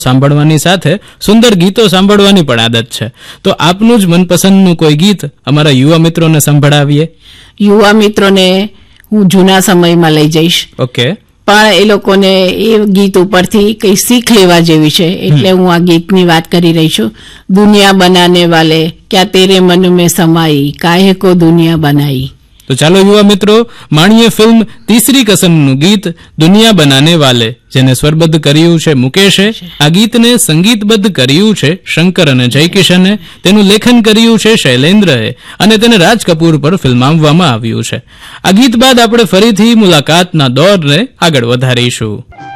સાંભળવાની સાથે સુંદર ગીતો સાંભળવાની પણ આદત છે. તો આપનું જ મનપસંદનું કોઈ ગીત અમારા યુવા મિત્રોને સંભળાવીએ. યુવા મિત્રોને હું જૂના સમયમાં લઈ જઈશ. ઓકે. પણ એ લોકોને એ ગીત ઉપરથી કઈ શીખ લેવા જેવી છે, એટલે હું આ ગીતની વાત કરી રહી છું. દુનિયા બનાને વાલે ક્યાં તેરે મન મેં સમાઈ, કાહે કો દુનિયા બનાઈ. તો ચાલો યુવા મિત્રો, માણીએ ફિલ્મ તીસરી કસમનું ગીત દુનિયા બનાને વાલે, જેને સ્વરબદ્ધ કર્યું છે મુકેશે. આ ગીતને સંગીતબદ્ધ કર્યું છે શંકર અને જયકિશને. તેનું લેખન કર્યું છે શૈલેન્દ્રએ અને તેને રાજ કપૂર પર ફિલ્માવવામાં આવ્યું છે. આ ગીત બાદ આપણે ફરીથી મુલાકાતના દોરને આગળ વધારીશું.